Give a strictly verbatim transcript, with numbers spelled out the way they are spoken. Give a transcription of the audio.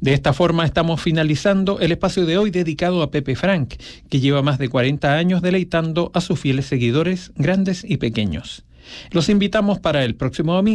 De esta forma estamos finalizando el espacio de hoy dedicado a Pepe Frank, que lleva más de cuarenta años deleitando a sus fieles seguidores, grandes y pequeños. Los invitamos para el próximo domingo